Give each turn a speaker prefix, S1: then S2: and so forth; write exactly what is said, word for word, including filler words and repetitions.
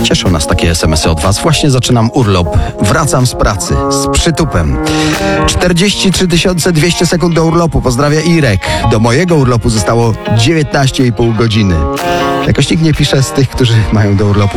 S1: Cieszą nas takie es em esy od Was. Właśnie zaczynam urlop. Wracam z pracy. Z przytupem. czterdzieści trzy tysiące dwieście sekund do urlopu. Pozdrawia Irek. Do mojego urlopu zostało dziewiętnaście i pół godziny. Jakoś nikt nie pisze z tych, którzy mają do urlopu